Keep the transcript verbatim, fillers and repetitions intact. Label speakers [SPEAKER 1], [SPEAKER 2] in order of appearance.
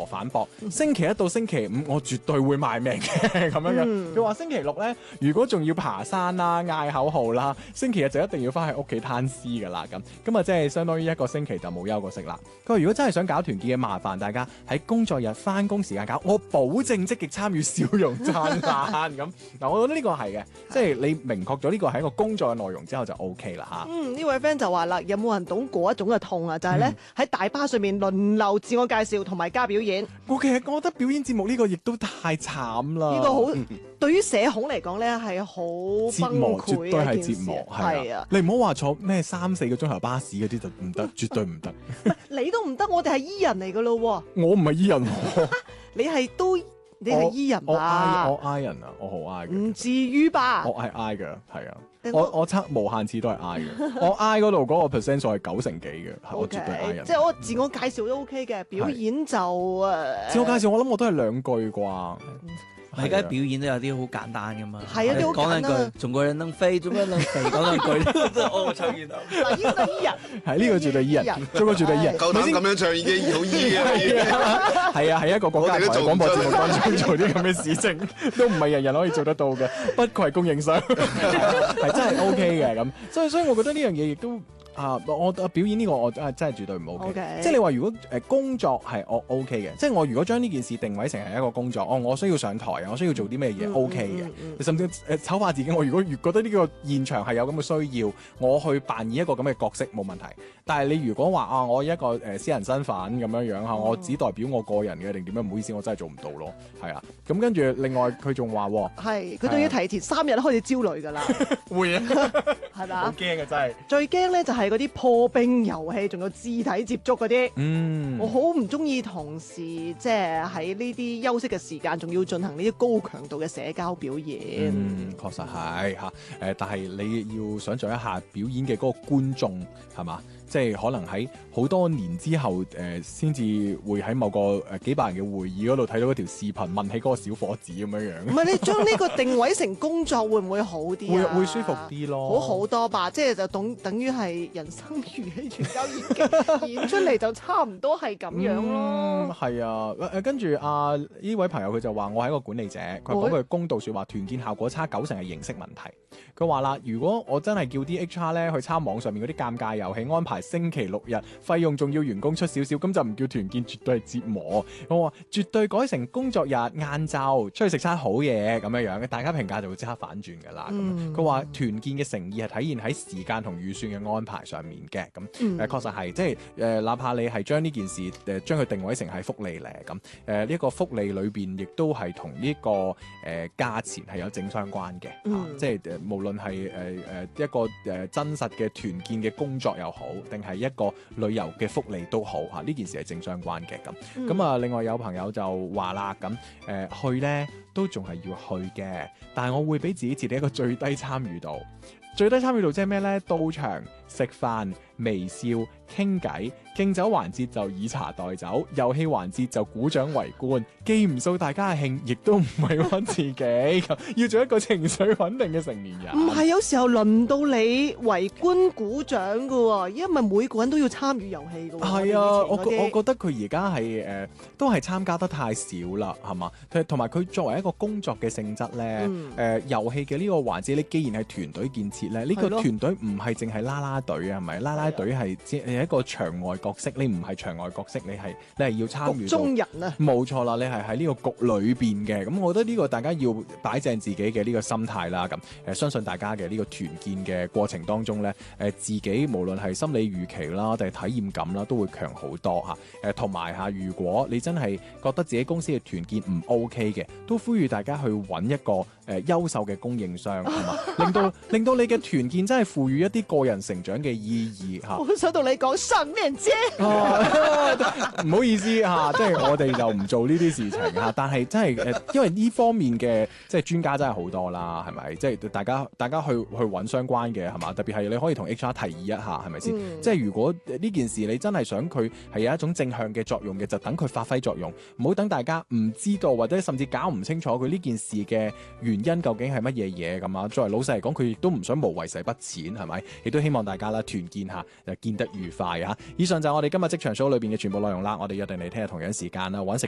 [SPEAKER 1] 反駁，星期一到星期五我絕對會賣命嘅咁樣樣。佢話、嗯、星期六咧，如果仲要爬山啦、嗌口號啦，星期日就一定要翻去屋企攤屍噶啦咁。咁啊，即係相當於一個星期就冇休過息啦。佢話如果真係想搞團建嘅，麻煩大家喺工作日翻工時間搞，我保證積極參與，笑容燦爛咁。嗱，我覺得呢個係嘅，即係你明確咗呢個係一個工作嘅內容之後就 O K 啦嚇。
[SPEAKER 2] 嗯，呢位 friend 就話啦，有冇人懂嗰一種嘅痛啊？就係咧喺大巴上面輪流自我介紹同埋加表演。
[SPEAKER 1] 我其實我覺得表演節目呢個亦都太慘啦。
[SPEAKER 2] 呢個好對於社恐嚟講咧係好
[SPEAKER 1] 折磨，絕對係折磨，
[SPEAKER 2] 係啊！
[SPEAKER 1] 你唔好話坐咩三四個鐘頭巴士嗰啲就唔得，絕對唔得。
[SPEAKER 2] 你都唔得，我哋係 E 人嚟噶咯喎。
[SPEAKER 1] 我唔係 E 人，
[SPEAKER 2] 你係都你係 E 人吧？
[SPEAKER 1] 我 I 人啊，我好 I 嘅。
[SPEAKER 2] 唔至於吧？
[SPEAKER 1] 我係 I 嘅，係啊。我我測無限次都係 I 嘅，我 I 嗰度嗰個 percent 數係九成幾嘅，係我絕對 I 人。
[SPEAKER 2] 即係我自我介紹都 OK 嘅，表演就誒。
[SPEAKER 1] 自我介紹我諗我都係兩句啩。
[SPEAKER 3] 而家表演都有啲好簡單噶嘛，
[SPEAKER 2] 係啊，啲好簡單。
[SPEAKER 3] 講兩句，中國人能飛，中國人能飛，講兩句，真係我唱完啦。
[SPEAKER 2] 嗱，呢個 E 人，
[SPEAKER 1] 係呢個絕對 E 人，中國絕對 E 人。
[SPEAKER 4] 夠膽咁樣唱已經好 E 嘅。
[SPEAKER 1] 係啊，係一個國家台廣播節目當中做啲咁嘅事情，都唔係人人可以做得到嘅，不愧係供應商，係真係 OK 嘅咁。所以所以，我覺得呢樣嘢亦都。啊！我表演呢個我真係真係絕對唔 OK，
[SPEAKER 2] okay.
[SPEAKER 1] 即係你話如果誒工作係我 OK 嘅，即係我如果將呢件事定位成係一個工作，哦，我需要上台啊，我需要做啲咩嘢 OK 嘅，嗯嗯嗯、甚至誒醜化自己。我如果越覺得呢個現場係有咁嘅需要，我去扮演一個咁嘅角色冇問題。但係你如果話啊，我一個誒私人身份咁樣樣嚇，我只代表我個人嘅定點樣？唔好意思，我真係做唔到咯。係啊，咁跟住另外佢仲話
[SPEAKER 2] 係佢仲要提前三日開始焦慮㗎啦，
[SPEAKER 1] 會啊，
[SPEAKER 2] 係咪？
[SPEAKER 1] 好驚啊！真係
[SPEAKER 2] 最驚咧就係嗰啲破冰遊戲，仲有肢體接觸嗰啲。嗯，我好唔中意同事即係喺呢啲休息嘅時間，仲要進行呢啲高強度嘅社交表演。
[SPEAKER 1] 嗯，確實係嚇。誒，但係你要想像一下表演嘅嗰個觀眾係嘛？即係可能喺好多年之後，誒先至會喺某個誒幾百人嘅會議嗰度睇到嗰條視頻，問起嗰個小伙子咁樣樣。唔
[SPEAKER 2] 係你將呢個定位成工作，會唔會好啲啊？
[SPEAKER 1] 會會舒服啲咯，
[SPEAKER 2] 好好多吧。即係就等等於係人生如戲，全靠演技演出嚟，就差唔多係咁樣咯。
[SPEAKER 1] 係、嗯、啊，誒跟住啊呢位朋友佢就話：我係一個管理者，佢講句公道説話，團建效果差九成係形式問題。佢話啦，如果我真係叫啲 H R 咧去參網上面嗰啲尷尬遊戲安排。星期六日費用仲要員工出少少，咁就唔叫團建，絕對係折磨。我話絕對改成工作日晏晝出去食餐好嘢咁樣樣，大家評價就會即刻反轉噶啦。佢話團建嘅誠意係體現喺時間同預算嘅安排上面嘅。咁誒、嗯呃、確實係，即係誒、呃，哪怕你係將呢件事誒將佢定位成係福利咧，咁誒呢個福利裏邊亦都係同呢個誒價錢係有正相關嘅。嗯啊、即係誒、呃、無論係誒誒一個誒、呃、真實嘅團建嘅工作又好，定係一個旅遊嘅福利都好嚇，呢件事係正相關嘅咁。咁啊、嗯，另外有朋友就話啦，咁誒、呃、去呢都仲係要去嘅，但係我會俾自己設定一個最低參與度。最低參與度即係咩呢？到場食飯、微笑、傾偈，敬酒環節就以茶代酒，遊戲環節就鼓掌圍觀，既唔掃大家嘅興，亦都唔委屈自己，要做一個情緒穩定嘅成年人。
[SPEAKER 2] 唔係，有時候輪到你圍觀鼓掌㗎喎，因為每個人都要參與遊戲㗎喎。
[SPEAKER 1] 係啊，我我覺得佢而家係誒都係參加得太少啦，係嘛？同埋佢作為一個工作嘅性質咧，誒遊戲嘅呢個環節，你既然係團隊建設咧，呢、呢個團隊唔係淨係啦啦隊啊，係咪？啦啦隊係即係一個場外角色，你唔係場外角色，你係你係要參與到。局中人啊！冇錯啦，你係喺呢個局裏邊嘅。咁我覺得呢個大家要擺正自己嘅呢個心態啦。咁誒，相信大家嘅呢個團建嘅過程當中咧，誒自己無論係心理預期啦，定係體驗感啦，都會強好多嚇。誒同埋嚇，如果你真係覺得自己公司嘅團建唔 OK 嘅，都呼籲大家去揾一個誒優秀嘅供應商，係嘛？令到令到你嘅團建真係賦予一啲個人成長嘅意義嚇。
[SPEAKER 2] 我想同你講上面啫，
[SPEAKER 1] 唔好意思嚇，即係我哋就唔做呢啲事情嚇。但係真係誒，因為呢方面嘅即係專家真係好多啦，係咪？即係大家大家去去揾相關嘅係嘛？特別係你可以同 H R 提議一下，係咪先？嗯、即係如果呢件事你真係想佢係有一種正向嘅作用嘅，就等佢發揮作用，唔好等大家唔知道或者甚至搞唔清楚佢呢件事嘅原因究竟係乜嘢嘢咁啊？作為老細嚟講，佢亦都唔想無謂使筆錢，係咪？亦都希望大家啦團建下，又見得愉快啊！以上就係我哋今日職場 show 裏邊嘅全部內容啦。我哋約定你聽日同樣時間啦，揾食